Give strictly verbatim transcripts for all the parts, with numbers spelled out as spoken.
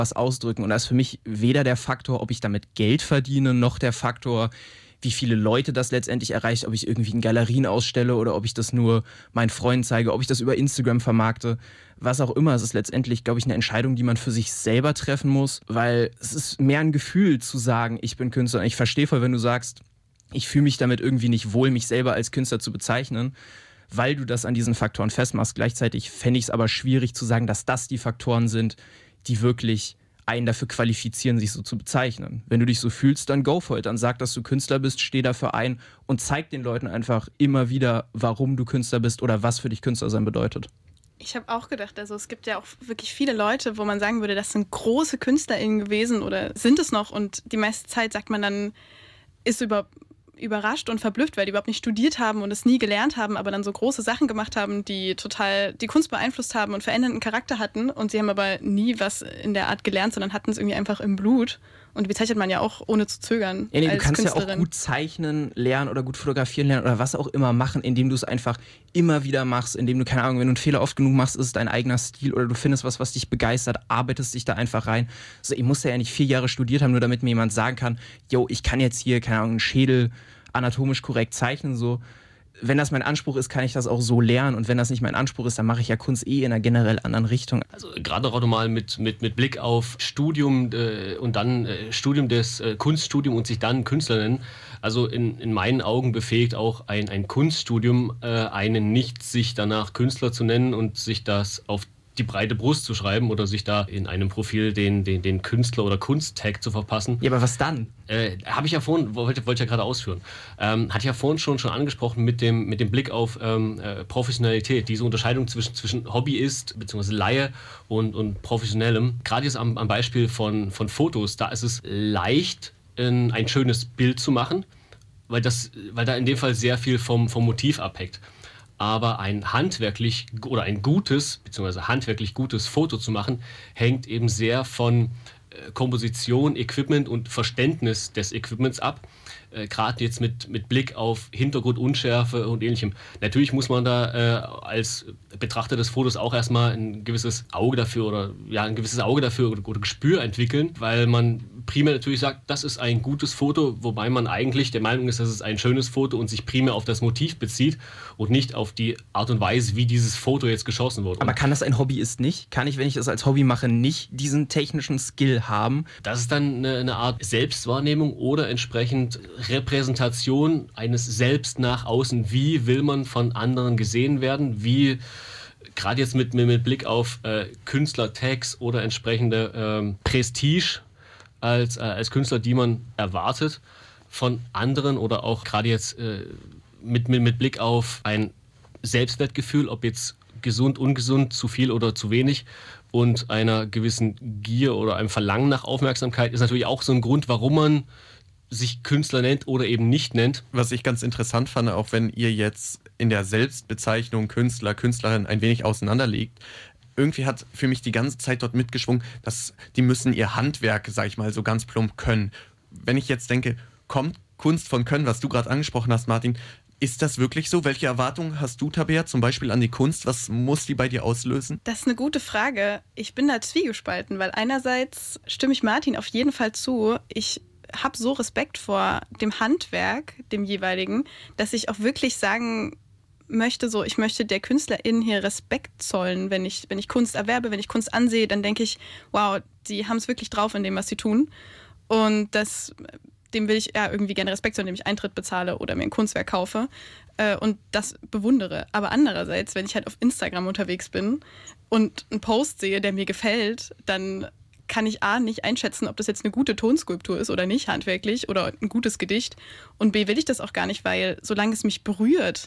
was ausdrücken. Und da ist für mich weder der Faktor, ob ich damit Geld verdiene, noch der Faktor, wie viele Leute das letztendlich erreicht, ob ich irgendwie in Galerien ausstelle oder ob ich das nur meinen Freunden zeige, ob ich das über Instagram vermarkte, was auch immer. Es ist letztendlich, glaube ich, eine Entscheidung, die man für sich selber treffen muss, weil es ist mehr ein Gefühl zu sagen, ich bin Künstler. Und ich verstehe voll, wenn du sagst, ich fühle mich damit irgendwie nicht wohl, mich selber als Künstler zu bezeichnen, weil du das an diesen Faktoren festmachst. Gleichzeitig fände ich es aber schwierig zu sagen, dass das die Faktoren sind, die wirklich einen dafür qualifizieren, sich so zu bezeichnen. Wenn du dich so fühlst, dann go for it. Dann sag, dass du Künstler bist, steh dafür ein und zeig den Leuten einfach immer wieder, warum du Künstler bist oder was für dich Künstler sein bedeutet. Ich habe auch gedacht, also es gibt ja auch wirklich viele Leute, wo man sagen würde, das sind große KünstlerInnen gewesen oder sind es noch, und die meiste Zeit sagt man dann, ist über überrascht und verblüfft, weil die überhaupt nicht studiert haben und es nie gelernt haben, aber dann so große Sachen gemacht haben, die total die Kunst beeinflusst haben und verändernden Charakter hatten, und sie haben aber nie was in der Art gelernt, sondern hatten es irgendwie einfach im Blut. Und die bezeichnet man ja auch ohne zu zögern. Ja, nee, als du kannst Künstlerin. ja auch gut zeichnen lernen oder gut fotografieren lernen oder was auch immer machen, indem du es einfach immer wieder machst, indem du, keine Ahnung, wenn du einen Fehler oft genug machst, ist es dein eigener Stil oder du findest was, was dich begeistert, arbeitest dich da einfach rein. Also ich muss ja nicht vier Jahre studiert haben, nur damit mir jemand sagen kann, yo, ich kann jetzt hier, keine Ahnung, einen Schädel anatomisch korrekt zeichnen, so. Wenn das mein Anspruch ist, kann ich das auch so lernen, und wenn das nicht mein Anspruch ist, dann mache ich ja Kunst eh in einer generell anderen Richtung. Also gerade auch nochmal mit, mit, mit Blick auf Studium äh, und dann äh, Studium des äh, Kunststudium und sich dann Künstler nennen. Also in, in meinen Augen befähigt auch ein, ein Kunststudium äh, einen nicht, sich danach Künstler zu nennen und sich das auf die breite Brust zu schreiben oder sich da in einem Profil den, den, den Künstler- oder Kunsttag zu verpassen. Ja, aber was dann? Äh, habe ich ja vorhin, wollte, wollte ich ja gerade ausführen, ähm, hatte ich ja vorhin schon, schon angesprochen mit dem, mit dem Blick auf ähm, äh, Professionalität, diese Unterscheidung zwischen, zwischen Hobbyist bzw. Laie und, und Professionellem. Gerade jetzt am, am Beispiel von, von Fotos, da ist es leicht, ein, ein schönes Bild zu machen, weil, das, weil da in dem Fall sehr viel vom, vom Motiv abhängt. Aber ein handwerklich oder ein gutes, beziehungsweise handwerklich gutes Foto zu machen, hängt eben sehr von äh, Komposition, Equipment und Verständnis des Equipments ab. Äh, Gerade jetzt mit, mit Blick auf Hintergrundunschärfe und Ähnlichem. Natürlich muss man da äh, als Betrachter des Fotos auch erstmal ein gewisses Auge dafür oder ja, ein gewisses Auge dafür oder, oder Gespür entwickeln, weil man primär natürlich sagt, das ist ein gutes Foto, wobei man eigentlich der Meinung ist, dass es ein schönes Foto und sich primär auf das Motiv bezieht und nicht auf die Art und Weise, wie dieses Foto jetzt geschossen wurde. Aber kann das ein Hobbyist nicht? Kann ich, wenn ich das als Hobby mache, nicht diesen technischen Skill haben? Das ist dann eine, eine Art Selbstwahrnehmung oder entsprechend Repräsentation eines Selbst nach außen. Wie will man von anderen gesehen werden? Wie, gerade jetzt mit, mit Blick auf äh, Künstler-Tags oder entsprechende ähm, Prestige als, äh, als Künstler, die man erwartet von anderen, oder auch gerade jetzt äh, mit, mit, mit Blick auf ein Selbstwertgefühl, ob jetzt gesund, ungesund, zu viel oder zu wenig, und einer gewissen Gier oder einem Verlangen nach Aufmerksamkeit, ist natürlich auch so ein Grund, warum man sich Künstler nennt oder eben nicht nennt. Was ich ganz interessant fand, auch wenn ihr jetzt in der Selbstbezeichnung Künstler, Künstlerin ein wenig auseinanderliegt, irgendwie hat für mich die ganze Zeit dort mitgeschwungen, dass die müssen ihr Handwerk, sag ich mal, so ganz plump können. Wenn ich jetzt denke, kommt Kunst von Können, was du gerade angesprochen hast, Martin, ist das wirklich so? Welche Erwartungen hast du, Tabea, zum Beispiel an die Kunst? Was muss die bei dir auslösen? Das ist eine gute Frage. Ich bin da zwiegespalten, weil einerseits stimme ich Martin auf jeden Fall zu. Ich habe so Respekt vor dem Handwerk, dem jeweiligen, dass ich auch wirklich sagen möchte, so, ich möchte der Künstlerin hier Respekt zollen, wenn ich, wenn ich Kunst erwerbe, wenn ich Kunst ansehe, dann denke ich, wow, die haben es wirklich drauf in dem, was sie tun. Und das, dem will ich ja irgendwie gerne Respekt zollen, indem ich Eintritt bezahle oder mir ein Kunstwerk kaufe äh, und das bewundere. Aber andererseits, wenn ich halt auf Instagram unterwegs bin und einen Post sehe, der mir gefällt, dann kann ich A, nicht einschätzen, ob das jetzt eine gute Tonskulptur ist oder nicht, handwerklich, oder ein gutes Gedicht. Und B, will ich das auch gar nicht, weil solange es mich berührt,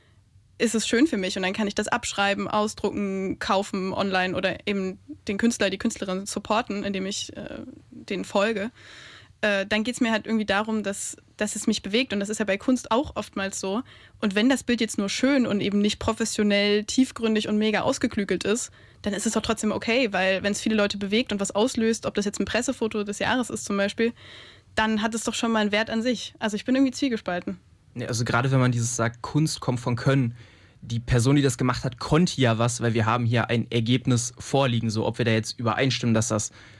ist es schön für mich und dann kann ich das abschreiben, ausdrucken, kaufen online oder eben den Künstler, die Künstlerin supporten, indem ich äh, denen folge. Äh, dann geht es mir halt irgendwie darum, dass, dass es mich bewegt, und das ist ja bei Kunst auch oftmals so. Und wenn das Bild jetzt nur schön und eben nicht professionell, tiefgründig und mega ausgeklügelt ist, dann ist es doch trotzdem okay, weil wenn es viele Leute bewegt und was auslöst, ob das jetzt ein Pressefoto des Jahres ist zum Beispiel, dann hat es doch schon mal einen Wert an sich. Also ich bin irgendwie zwiegespalten. Ja, also gerade wenn man dieses sagt, Kunst kommt von Können, die Person, die das gemacht hat, konnte ja was, weil wir haben hier ein Ergebnis vorliegen, so ob wir da jetzt übereinstimmen, dass das